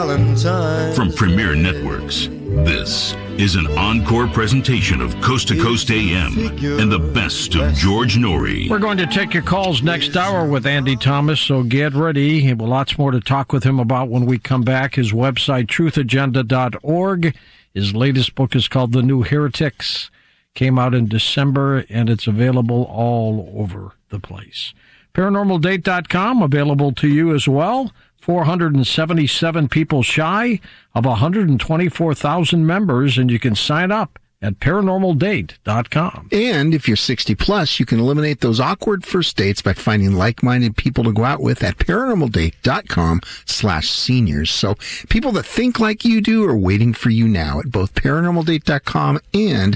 From Premier Networks, this is an encore presentation of Coast to Coast AM and the best of George Norrie. We're going to take your calls next hour with Andy Thomas, so get ready. Have lots more to talk with him about when we come back. His website, truthagenda.org. His latest book is called The New Heretics. Came out in December, and it's available all over the place. ParanormalDate.com, available to you as well. 477 people shy of 124,000 members, and you can sign up at ParanormalDate.com. And if you're 60 plus, you can eliminate those awkward first dates by finding like-minded people to go out with at ParanormalDate.com/seniors. So people that think like you do are waiting for you now at both ParanormalDate.com and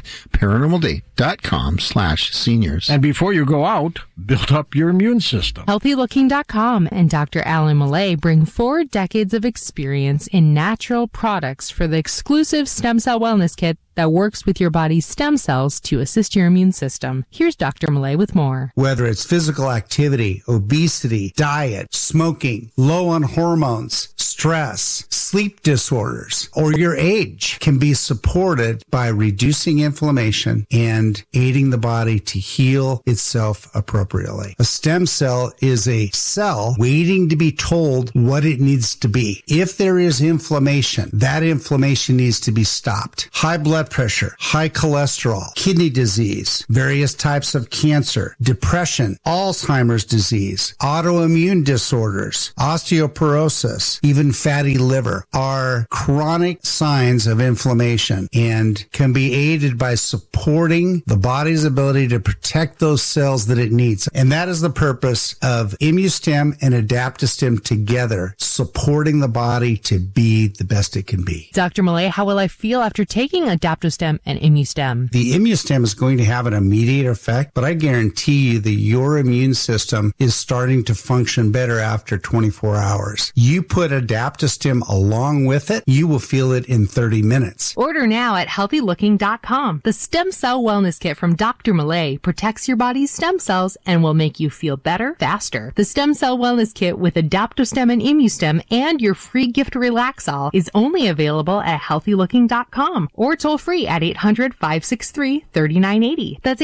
ParanormalDate.com/seniors. And before you go out, build up your immune system. HealthyLooking.com and Dr. Alan Millay bring 4 decades of experience in natural products for the exclusive Stem Cell Wellness Kit that works with your body's stem cells to assist your immune system. Here's Dr. Millay with more. Whether it's physical activity, obesity, diet, smoking, low on hormones, stress, sleep disorders, or your age can be supported by reducing inflammation and aiding the body to heal itself appropriately. A stem cell is a cell waiting to be told what it needs to be. If there is inflammation, that inflammation needs to be stopped. High blood pressure, high cholesterol, kidney disease, various types of cancer, depression, Alzheimer's disease, autoimmune disorders, osteoporosis, even fatty liver are chronic signs of inflammation and can be aided by supporting the body's ability to protect those cells that it needs. And that is the purpose of ImmuStem and AdaptoStem together, supporting the body to be the best it can be. Dr. Millay, how will I feel after taking AdaptoStem and ImmuStem? The ImmuStem is going to have an immediate effect, but I guarantee you that your immune system is starting to function better after 24 hours. You put AdaptoStem along with it, you will feel it in 30 minutes. Order now at HealthyLooking.com. The Stem Cell Wellness Kit from Dr. Millay protects your body's stem cells and will make you feel better, faster. The Stem Cell Wellness Kit with AdaptoStem and ImmuStem and your free gift Relaxol is only available at HealthyLooking.com or toll free at 800-563-3980. That's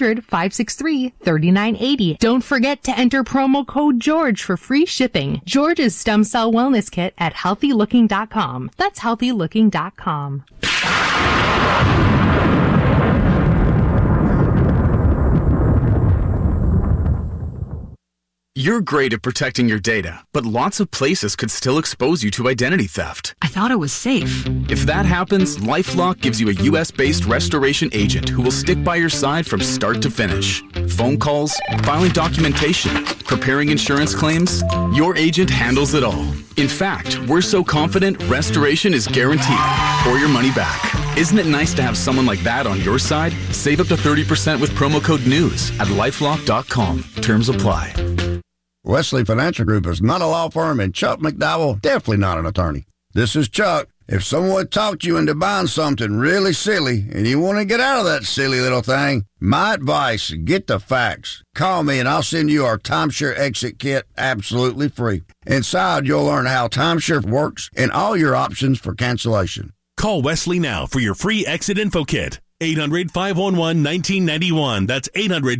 800-563-3980. Don't forget to enter promo code George for free shipping. George's Stem Cell Wellness Kit at HealthyLooking.com. That's HealthyLooking.com. You're great at protecting your data, but lots of places could still expose you to identity theft. I thought it was safe. If that happens, LifeLock gives you a U.S.-based restoration agent who will stick by your side from start to finish. Phone calls, filing documentation, preparing insurance claims, your agent handles it all. In fact, we're so confident restoration is guaranteed or your money back. Isn't it nice to have someone like that on your side? Save up to 30% with promo code NEWS at LifeLock.com. Terms apply. Wesley Financial Group is not a law firm, and Chuck McDowell definitely not an attorney. This is Chuck. If someone talked you into buying something really silly and you want to get out of that silly little thing, my advice, get the facts. Call me and I'll send you our Timeshare Exit Kit absolutely free. Inside, you'll learn how timeshare works and all your options for cancellation. Call Wesley now for your free Exit Info Kit. 800-511-1991. That's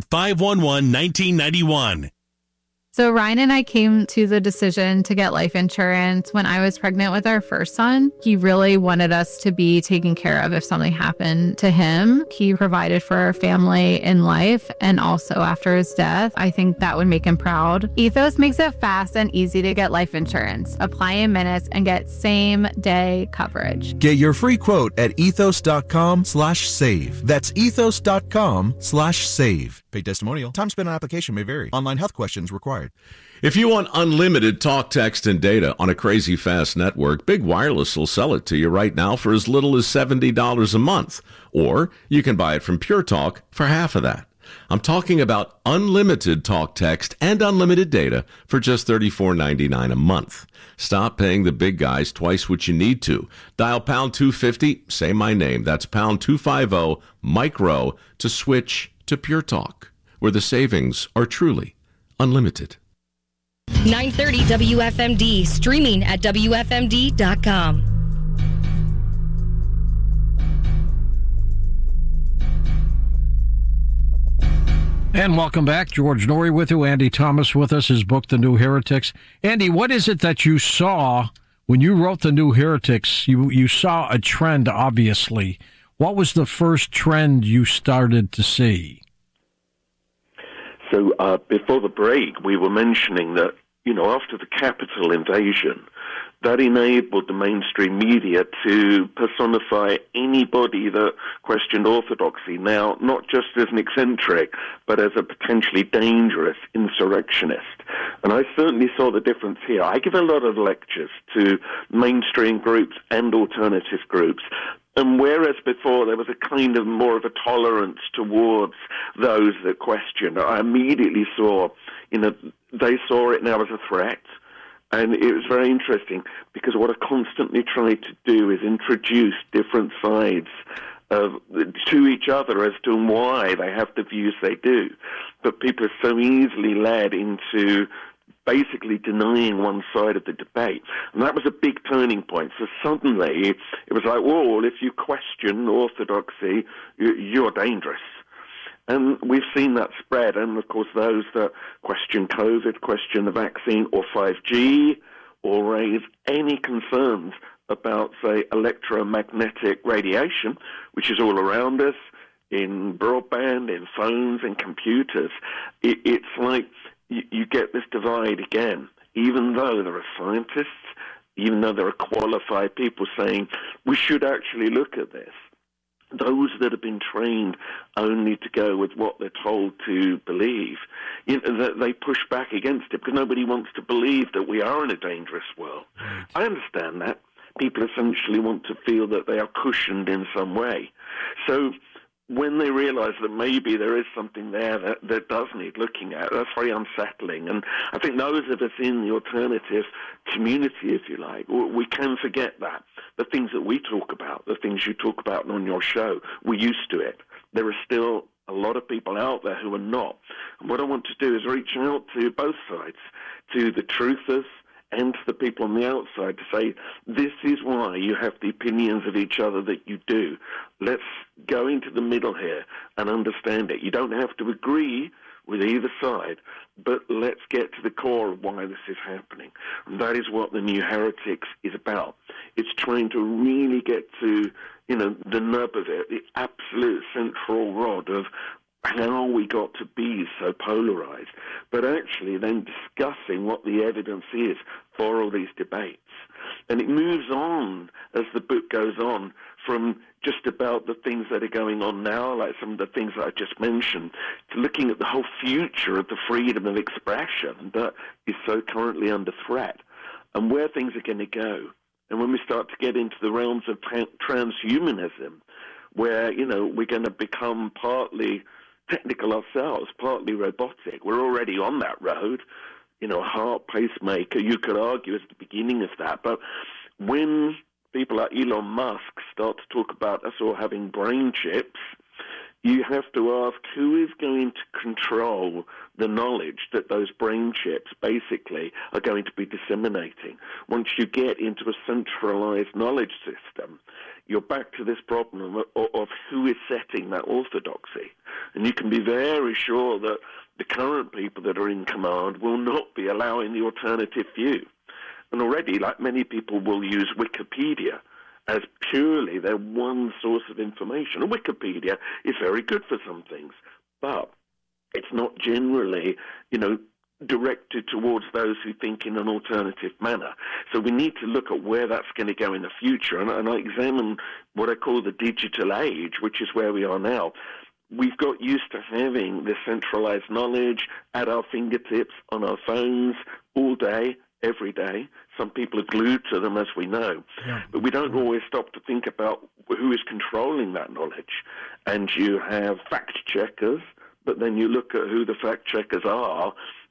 800-511-1991. So Ryan and I came to the decision to get life insurance when I was pregnant with our first son. He really wanted us to be taken care of if something happened to him. He provided for our family in life and also after his death. I think that would make him proud. Ethos makes it fast and easy to get life insurance. Apply in minutes and get same-day coverage. Get your free quote at ethos.com/save. That's ethos.com/save. Paid testimonial. Time spent on application may vary. Online health questions required. If you want unlimited talk, text, and data on a crazy fast network, Big Wireless will sell it to you right now for as little as $70 a month. Or you can buy it from Pure Talk for half of that. I'm talking about unlimited talk, text, and unlimited data for just $34.99 a month. Stop paying the big guys twice what you need to. Dial pound 250, say my name. That's pound 250 micro to switch to Pure Talk, where the savings are truly unlimited. 930 WFMD, streaming at WFMD.com. And welcome back. George Noory with you. Andy Thomas with us. His book, The New Heretics. Andy, what is it that you saw when you wrote The New Heretics? You saw a trend, obviously. What was the first trend you started to see? So before the break, we were mentioning that, after the Capitol invasion, that enabled the mainstream media to personify anybody that questioned orthodoxy now, not just as an eccentric, but as a potentially dangerous insurrectionist. And I certainly saw the difference here. I give a lot of lectures to mainstream groups and alternative groups. And whereas before there was a kind of more of a tolerance towards those that question, I immediately saw, they saw it now as a threat. And it was very interesting because what I constantly try to do is introduce different sides to each other as to why they have the views they do. But people are so easily led into basically denying one side of the debate. And that was a big turning point. So suddenly it was like, well, if you question orthodoxy, you're dangerous. And we've seen that spread. And, of course, those that question COVID, question the vaccine or 5G, or raise any concerns about, say, electromagnetic radiation, which is all around us, in broadband, in phones, in computers. It's like you get this divide again, even though there are scientists, even though there are qualified people saying we should actually look at this. Those that have been trained only to go with what they're told to believe, they push back against it because nobody wants to believe that we are in a dangerous world. Right. I understand that. People essentially want to feel that they are cushioned in some way. So when they realize that maybe there is something there that does need looking at, that's very unsettling. And I think those of us in the alternative community, if you like, we can forget that. The things that we talk about, the things you talk about on your show, we're used to it. There are still a lot of people out there who are not. And what I want to do is reach out to both sides, to the truthers and to the people on the outside, to say, this is why you have the opinions of each other that you do. Let's go into the middle here and understand it. You don't have to agree with either side, but let's get to the core of why this is happening. And that is what The New Heretics is about. It's trying to really get to, the nub of it, the absolute central rod of how we got to be so polarized, but actually then discussing what the evidence is for all these debates. And it moves on as the book goes on from just about the things that are going on now, like some of the things that I just mentioned, to looking at the whole future of the freedom of expression that is so currently under threat and where things are going to go. And when we start to get into the realms of transhumanism, where, we're going to become partly technical ourselves, partly robotic. We're already on that road. A heart pacemaker, you could argue, is the beginning of that. But when people like Elon Musk start to talk about us all having brain chips, you have to ask who is going to control the knowledge that those brain chips basically are going to be disseminating. Once you get into a centralized knowledge system, you're back to this problem of who is setting that orthodoxy. And you can be very sure that the current people that are in command will not be allowing the alternative view. And already, like many people, will use Wikipedia as purely their one source of information. And Wikipedia is very good for some things, but it's not generally, directed towards those who think in an alternative manner. So we need to look at where that's going to go in the future. And I examine what I call the digital age, which is where we are now. We've got used to having this centralized knowledge at our fingertips, on our phones, all day, every day. Some people are glued to them, as we know. Yeah. But we don't always stop to think about who is controlling that knowledge. And you have fact checkers, but then you look at who the fact checkers are,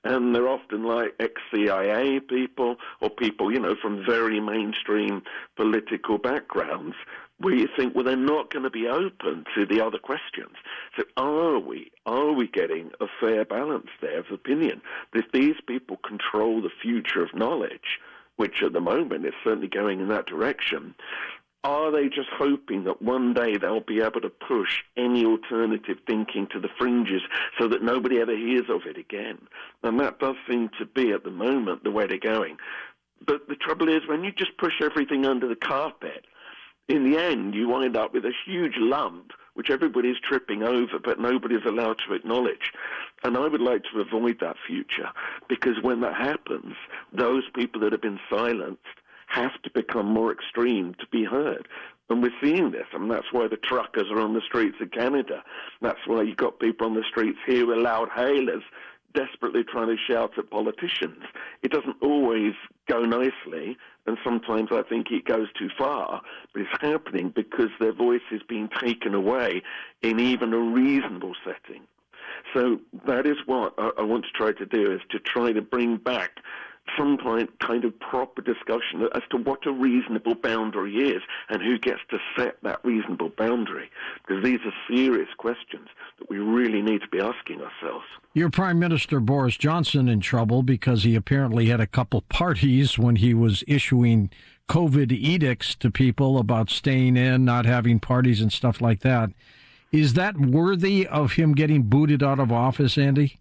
And they're often like ex-CIA people or people, from very mainstream political backgrounds, where you think, well, they're not going to be open to the other questions. So are we getting a fair balance there of opinion? But if these people control the future of knowledge, which at the moment is certainly going in that direction, are they just hoping that one day they'll be able to push any alternative thinking to the fringes so that nobody ever hears of it again? And that does seem to be, at the moment, the way they're going. But the trouble is, when you just push everything under the carpet, in the end, you wind up with a huge lump, which everybody's tripping over, but nobody's allowed to acknowledge. And I would like to avoid that future, because when that happens, those people that have been silenced have to become more extreme to be heard. And we're seeing this. I mean, that's why the truckers are on the streets of Canada. That's why you've got people on the streets here with loud hailers desperately trying to shout at politicians. It doesn't always go nicely, and sometimes I think it goes too far, but it's happening because their voice is being taken away in even a reasonable setting. So that is what I want to try to do, is to try to bring back some kind of proper discussion as to what a reasonable boundary is and who gets to set that reasonable boundary, because these are serious questions that we really need to be asking ourselves. Your Prime Minister Boris Johnson in trouble because he apparently had a couple parties when he was issuing COVID edicts to people about staying in, not having parties and stuff like that. Is that worthy of him getting booted out of office, Andy?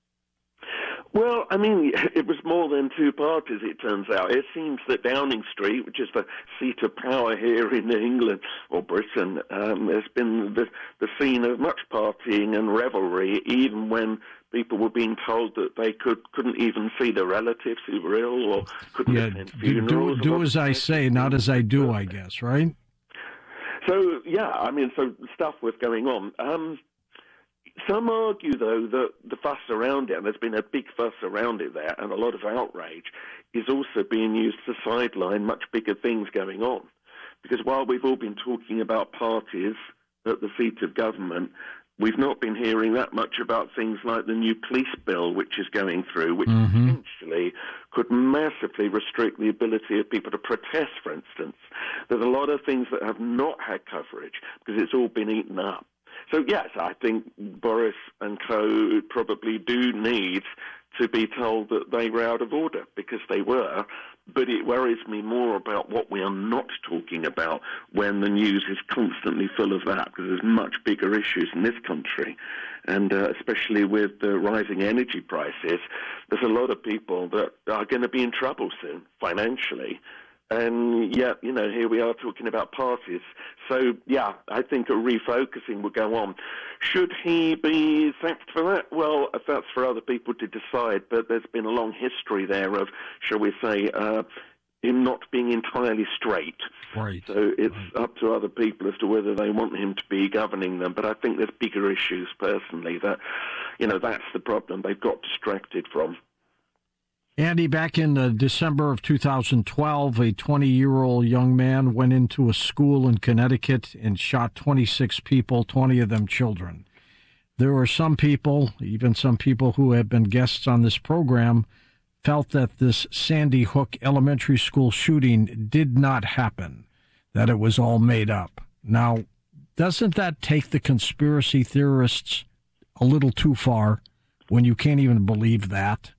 Well, I mean, it was more than two parties, it turns out. It seems that Downing Street, which is the seat of power here in England or Britain, has been the scene of much partying and revelry, even when people were being told that they couldn't even see their relatives who were ill or couldn't attend funerals. Do as I say, not as I do, I guess, right? So, yeah, I mean, so stuff was going on. Some argue, though, that the fuss around it, and there's been a big fuss around it there, and a lot of outrage, is also being used to sideline much bigger things going on. Because while we've all been talking about parties at the seat of government, we've not been hearing that much about things like the new police bill, which is going through, which potentially could massively restrict the ability of people to protest, for instance. There's a lot of things that have not had coverage because it's all been eaten up. So, yes, I think Boris and co probably do need to be told that they were out of order, because they were. But it worries me more about what we are not talking about when the news is constantly full of that, because there's much bigger issues in this country. And especially with the rising energy prices, there's a lot of people that are going to be in trouble soon, financially. And yet, here we are talking about parties. So, yeah, I think a refocusing will go on. Should he be sacked for that? Well, that's for other people to decide, but there's been a long history there of, shall we say, him not being entirely straight. Right. So it's up to other people as to whether they want him to be governing them. But I think there's bigger issues, personally, that, that's the problem they've got distracted from. Andy, back in December of 2012, a 20-year-old young man went into a school in Connecticut and shot 26 people, 20 of them children. There were some people, even some people who have been guests on this program, felt that this Sandy Hook elementary school shooting did not happen, that it was all made up. Now, doesn't that take the conspiracy theorists a little too far when you can't even believe that?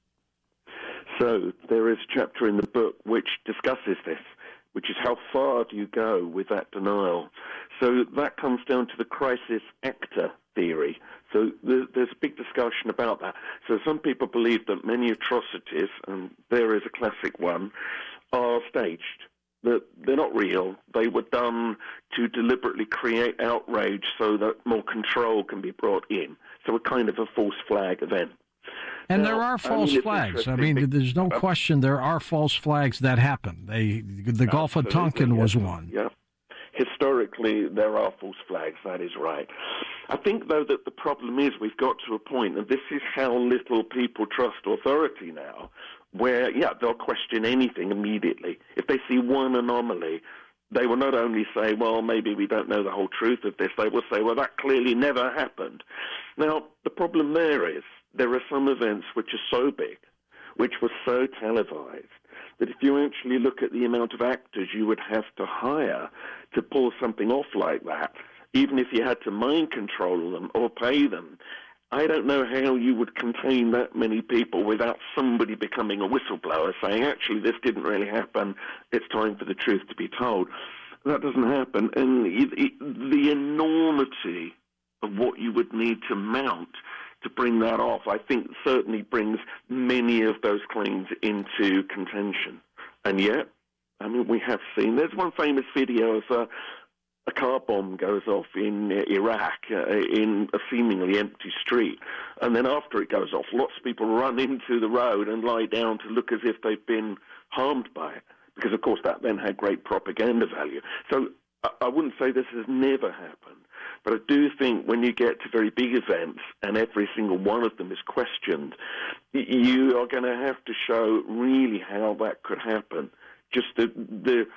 So there is a chapter in the book which discusses this, which is how far do you go with that denial. So that comes down to the crisis actor theory. So there's a big discussion about that. So some people believe that many atrocities, and there is a classic one, are staged, that they're not real. They were done to deliberately create outrage so that more control can be brought in. So a kind of a false flag event. And there are false flags. I mean, there's no question there are false flags that happen. The Gulf of Tonkin was one. Yeah. Historically, there are false flags. That is right. I think, though, that the problem is we've got to a point, and this is how little people trust authority now, where, they'll question anything immediately. If they see one anomaly, they will not only say, well, maybe we don't know the whole truth of this, they will say, well, that clearly never happened. Now, the problem there is there are some events which are so big, which were so televised, that if you actually look at the amount of actors you would have to hire to pull something off like that, even if you had to mind control them or pay them, I don't know how you would contain that many people without somebody becoming a whistleblower saying, actually, this didn't really happen, it's time for the truth to be told. That doesn't happen. And the enormity of what you would need to mount to bring that off, I think certainly brings many of those claims into contention. And yet, I mean, we have seen, there's one famous video of a car bomb goes off in Iraq in a seemingly empty street. And then after it goes off, lots of people run into the road and lie down to look as if they've been harmed by it. Because, of course, that then had great propaganda value. So I wouldn't say this has never happened. But I do think when you get to very big events and every single one of them is questioned, you are going to have to show really how that could happen. Just the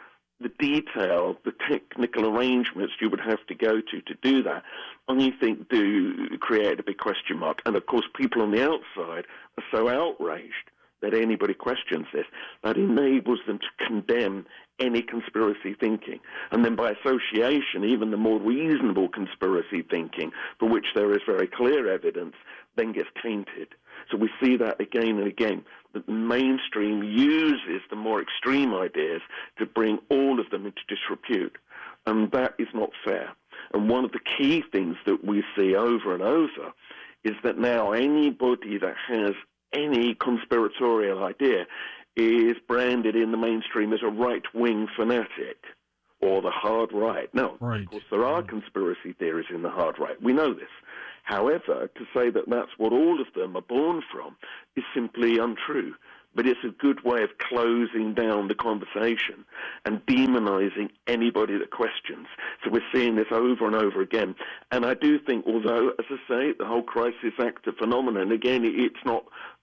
detail, the technical arrangements you would have to go to do that, I think do create a big question mark. And, of course, people on the outside are so outraged that anybody questions this, that enables them to condemn any conspiracy thinking. And then by association, even the more reasonable conspiracy thinking, for which there is very clear evidence, then gets tainted. So we see that again and again. The mainstream uses the more extreme ideas to bring all of them into disrepute. And that is not fair. And one of the key things that we see over and over is that now anybody that has any conspiratorial idea is branded in the mainstream as a right-wing fanatic or the hard right. Now, of course, there are conspiracy theories in the hard right. We know this. However, to say that that's what all of them are born from is simply untrue. But it's a good way of closing down the conversation and demonizing anybody that questions. So we're seeing this over and over again. And I do think, although, as I say, the whole crisis actor phenomenon, again, it's not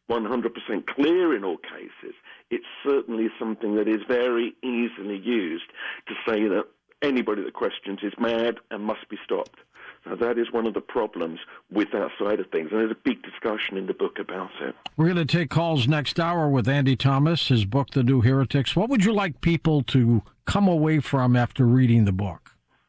100% clear in all cases. It's certainly something that is very easily used to say that anybody that questions is mad and must be stopped. Now, that is one of the problems with that side of things, and there's a big discussion in the book about it. We're going to take calls next hour with Andy Thomas, his book, The New Heretics. What would you like people to come away from after reading the book?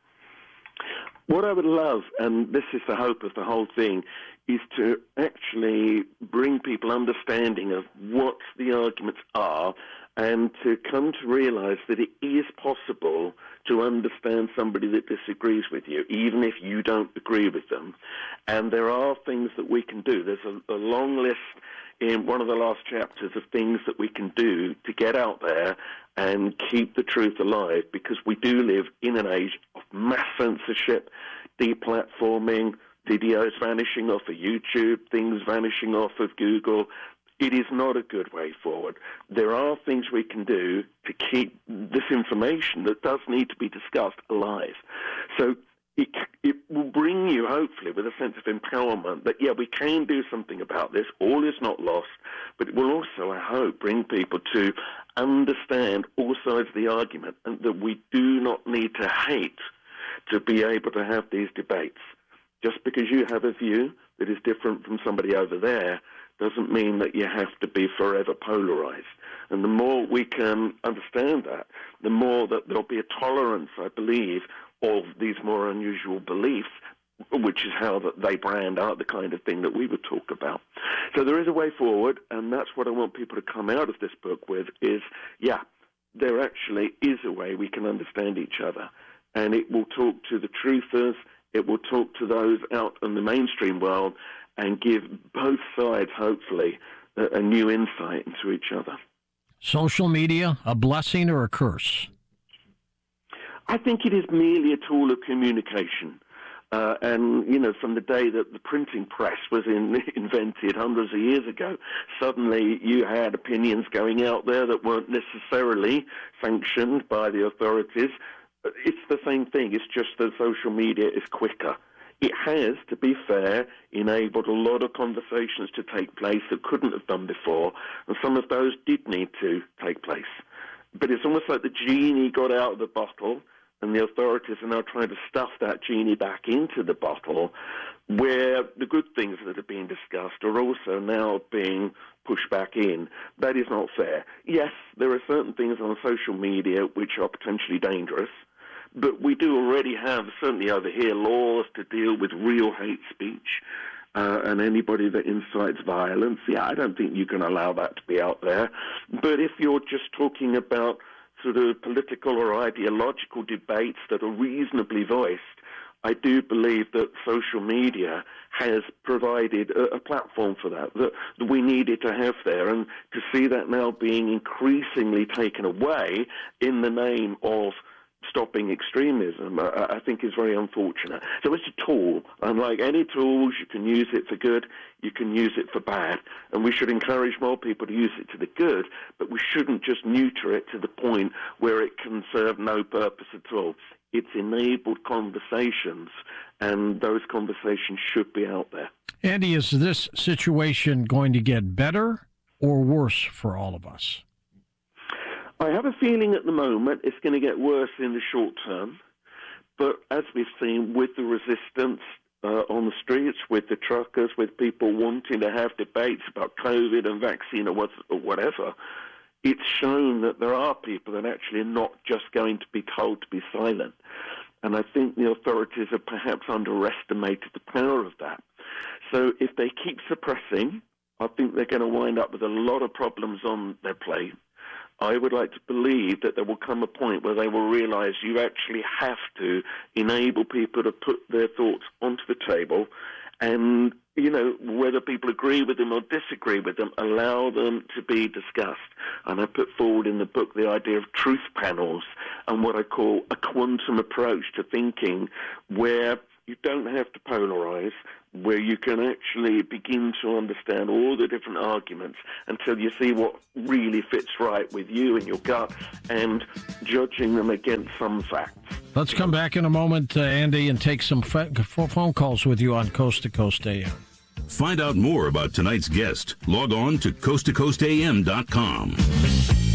What I would love, and this is the hope of the whole thing, is to actually bring people understanding of what the arguments are and to come to realize that it is possible to understand somebody that disagrees with you, even if you don't agree with them. And there are things that we can do. There's a long list in one of the last chapters of things that we can do to get out there and keep the truth alive, because we do live in an age of mass censorship, deplatforming, videos vanishing off of YouTube, things vanishing off of Google. It is not a good way forward. There are things we can do to keep this information that does need to be discussed alive. So it will bring you, hopefully, with a sense of empowerment that, yeah, we can do something about this. All is not lost. But it will also, I hope, bring people to understand all sides of the argument, and that we do not need to hate to be able to have these debates. Just because you have a view that is different from somebody over there doesn't mean that you have to be forever polarized. And the more we can understand that, the more that there'll be a tolerance, I believe, of these more unusual beliefs, which is how that they brand out the kind of thing that we would talk about. So there is a way forward, and that's what I want people to come out of this book with is, yeah, there actually is a way we can understand each other. And it will talk to the truthers, it will talk to those out in the mainstream world, and give both sides, hopefully, a new insight into each other. Social media, a blessing or a curse? I think it is merely a tool of communication. And, you know, from the day that the printing press was invented hundreds of years ago, suddenly you had opinions going out there that weren't necessarily sanctioned by the authorities. It's the same thing. It's just that social media is quicker. It has, to be fair, enabled a lot of conversations to take place that couldn't have done before, and some of those did need to take place. But it's almost like the genie got out of the bottle, and the authorities are now trying to stuff that genie back into the bottle, where the good things that are being discussed are also now being pushed back in. That is not fair. Yes, there are certain things on social media which are potentially dangerous, but we do already have, certainly over here, laws to deal with real hate speech and anybody that incites violence. Yeah, I don't think you can allow that to be out there. But if you're just talking about sort of political or ideological debates that are reasonably voiced, I do believe that social media has provided a platform for that we needed to have there. And to see that now being increasingly taken away in the name of stopping extremism, I think is very unfortunate. So it's a tool, and like any tools, you can use it for good, you can use it for bad, and we should encourage more people to use it to the good, but we shouldn't just neuter it to the point where it can serve no purpose at all. It's enabled conversations, and those conversations should be out there. Andy, is this situation going to get better or worse for all of us? I have a feeling at the moment it's going to get worse in the short term, but as we've seen with the resistance on the streets, with the truckers, with people wanting to have debates about COVID and vaccine or whatever, it's shown that there are people that actually are not just going to be told to be silent. And I think the authorities have perhaps underestimated the power of that. So if they keep suppressing, I think they're going to wind up with a lot of problems on their plate. I would like to believe that there will come a point where they will realize you actually have to enable people to put their thoughts onto the table and, you know, whether people agree with them or disagree with them, allow them to be discussed. And I put forward in the book the idea of truth panels and what I call a quantum approach to thinking, where you don't have to polarize, where you can actually begin to understand all the different arguments until you see what really fits right with you and your gut, and judging them against some facts. Let's come back in a moment, Andy, and take some phone calls with you on Coast to Coast AM. Find out more about tonight's guest. Log on to coasttocoastam.com.